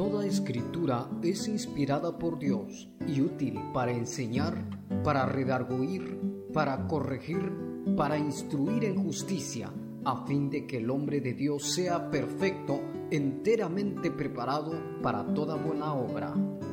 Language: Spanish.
Toda escritura es inspirada por Dios y útil para enseñar, para redarguir, para corregir, para instruir en justicia, a fin de que el hombre de Dios sea perfecto, enteramente preparado para toda buena obra.